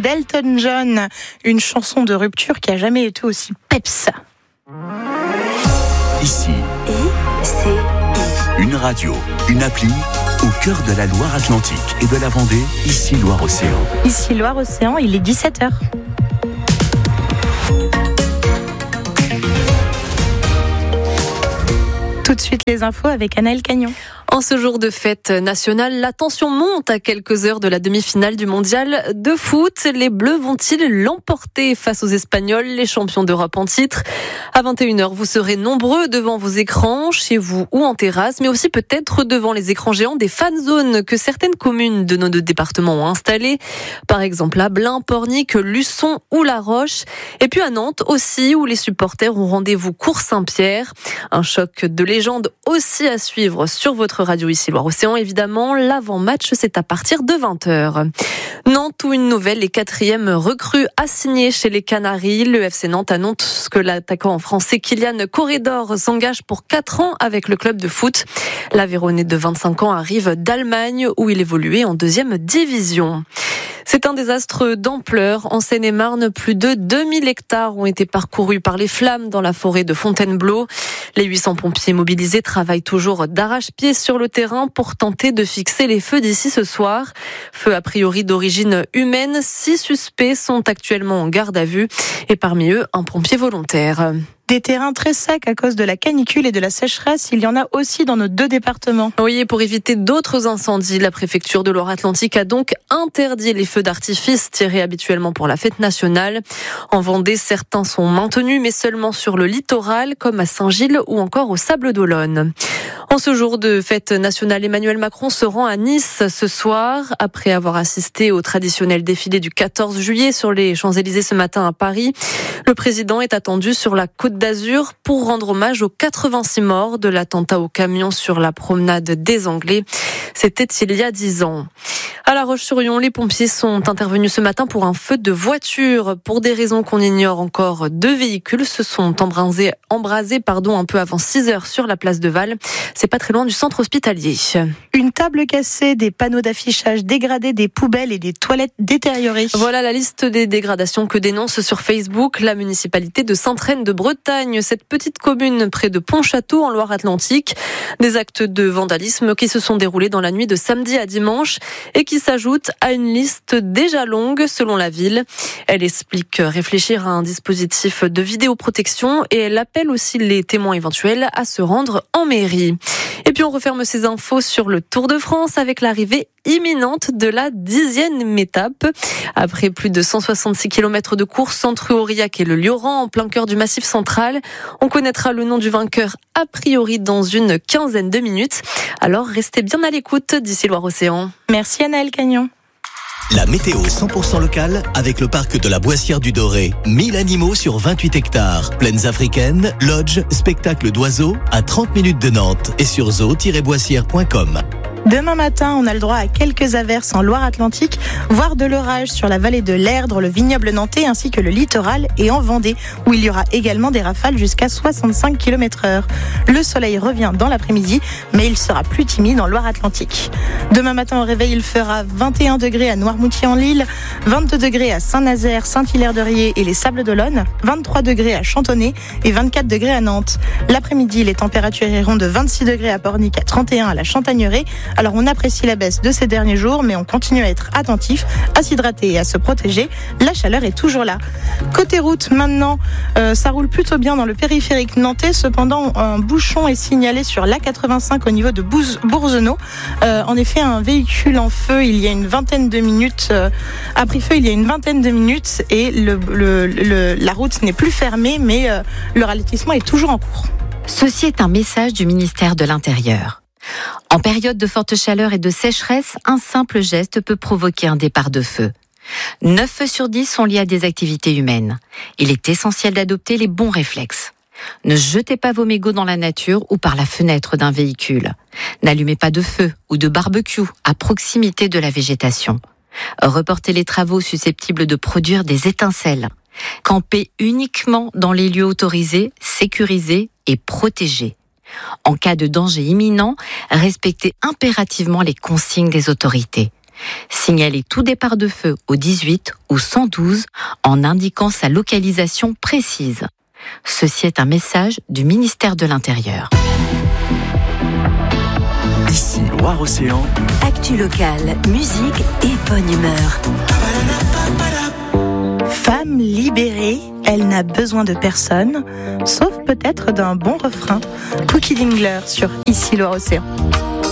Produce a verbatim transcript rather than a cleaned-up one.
d'Elton John, une chanson de rupture qui a jamais été aussi peps. Ici, I, C, I. une radio, une appli au cœur de la Loire-Atlantique et de la Vendée, ici Loire-Océan. Ici Loire-Océan, il est dix-sept heures. Tout de suite les infos avec Anaëlle Cagnon. En ce jour de fête nationale, la tension monte à quelques heures de la demi-finale du mondial de foot. Les Bleus vont-ils l'emporter face aux Espagnols, les champions d'Europe en titre ? À vingt et une heures, vous serez nombreux devant vos écrans, chez vous ou en terrasse, mais aussi peut-être devant les écrans géants des fan zones que certaines communes de nos deux départements ont installés. Par exemple à Blain, Pornic, Luçon ou La Roche. Et puis à Nantes aussi, où les supporters ont rendez-vous Cours Saint-Pierre. Un choc de légende aussi à suivre sur votre radio ici Loire-Océan, évidemment. L'avant-match, c'est à partir de vingt heures. Nantes, où une nouvelle et quatrième recrue a signé chez les Canaries. Le F C Nantes annonce que l'attaquant français Kylian Corredor s'engage pour quatre ans avec le club de foot. L'Aveyronais de vingt-cinq ans arrive d'Allemagne, où il évoluait en deuxième division. C'est un désastre d'ampleur. En Seine-et-Marne, plus de deux mille hectares ont été parcourus par les flammes dans la forêt de Fontainebleau. Les huit cents pompiers mobilisés travaillent toujours d'arrache-pied sur le terrain pour tenter de fixer les feux d'ici ce soir. Feux a priori d'origine humaine. Six suspects sont actuellement en garde à vue et parmi eux, un pompier volontaire. Des terrains très secs à cause de la canicule et de la sécheresse, il y en a aussi dans nos deux départements. Oui, et pour éviter d'autres incendies, la préfecture de Loire-Atlantique a donc interdit les feux d'artifice tirés habituellement pour la fête nationale. En Vendée, certains sont maintenus, mais seulement sur le littoral, comme à Saint-Gilles ou encore au Sables-d'Olonne. En ce jour de fête nationale, Emmanuel Macron se rend à Nice ce soir, après avoir assisté au traditionnel défilé du quatorze juillet sur les Champs-Élysées ce matin à Paris. Le président est attendu sur la Côte d'Azur pour rendre hommage aux quatre-vingt-six morts de l'attentat au camion sur la promenade des Anglais. C'était il y a dix ans. À La Roche-sur-Yon, les pompiers sont intervenus ce matin pour un feu de voiture. Pour des raisons qu'on ignore encore, deux véhicules se sont embrasés, embrasés pardon, un peu avant six heures sur la place de Val. C'est pas très loin du centre hospitalier. Une table cassée, des panneaux d'affichage dégradés, des poubelles et des toilettes détériorées. Voilà la liste des dégradations que dénonce sur Facebook la municipalité de Sainte-Reine de Bretagne, cette petite commune près de Pontchâteau en Loire-Atlantique. Des actes de vandalisme qui se sont déroulés dans la nuit de samedi à dimanche et qui s'ajoutent à une liste déjà longue selon la ville. Elle explique réfléchir à un dispositif de vidéoprotection et elle appelle aussi les témoins éventuels à se rendre en mairie. Et puis on referme ces infos sur le Tour de France avec l'arrivée imminente de la dixième étape. Après plus de cent soixante-six kilomètres de course entre Aurillac et le Lioran, en plein cœur du Massif central, on connaîtra le nom du vainqueur a priori dans une quinzaine de minutes. Alors restez bien à l'écoute d'ici Loire-Océan. Merci Anaëlle Cagnon. La météo cent pour cent locale avec le parc de la Boissière du Doré. mille animaux sur vingt-huit hectares. Plaines africaines, lodge, spectacle d'oiseaux à trente minutes de Nantes et sur zoo tiret boissière point com. Demain matin, on a le droit à quelques averses en Loire-Atlantique, voire de l'orage sur la vallée de l'Erdre, le vignoble nantais ainsi que le littoral et en Vendée, où il y aura également des rafales jusqu'à soixante-cinq kilomètres heure. Le soleil revient dans l'après-midi, mais il sera plus timide en Loire-Atlantique. Demain matin au réveil, il fera vingt et un degrés à Noirmoutier-en-l'Île, vingt-deux degrés à Saint-Nazaire, Saint-Hilaire-de-Riez et les Sables-d'Olonne, vingt-trois degrés à Chantonnay et vingt-quatre degrés à Nantes. L'après-midi, les températures iront de vingt-six degrés à Pornic à trente et un à la Chantagneraie. Alors on apprécie la baisse de ces derniers jours, mais on continue à être attentif, à s'hydrater et à se protéger. La chaleur est toujours là. Côté route, maintenant, euh, ça roule plutôt bien dans le périphérique nantais. Cependant, un bouchon est signalé sur l'A quatre-vingt-cinq au niveau de Bourzenau. Euh, en effet, un véhicule en feu, il y a une vingtaine de minutes, euh, a pris feu il y a une vingtaine de minutes et le, le, le, la route n'est plus fermée, mais euh, le ralentissement est toujours en cours. Ceci est un message du ministère de l'Intérieur. En période de forte chaleur et de sécheresse, un simple geste peut provoquer un départ de feu. neuf feux sur dix sont liés à des activités humaines. Il est essentiel d'adopter les bons réflexes. Ne jetez pas vos mégots dans la nature ou par la fenêtre d'un véhicule. N'allumez pas de feu ou de barbecue à proximité de la végétation. Reportez les travaux susceptibles de produire des étincelles. Campez uniquement dans les lieux autorisés, sécurisés et protégés. En cas de danger imminent, respectez impérativement les consignes des autorités. Signalez tout départ de feu au dix-huit ou cent douze en indiquant sa localisation précise. Ceci est un message du ministère de l'Intérieur. Ici Loire-Océan. Actu locale, musique et bonne humeur. Femme libérée, elle n'a besoin de personne, sauf peut-être d'un bon refrain. Cookie Dingler sur Ici Loire-Océan.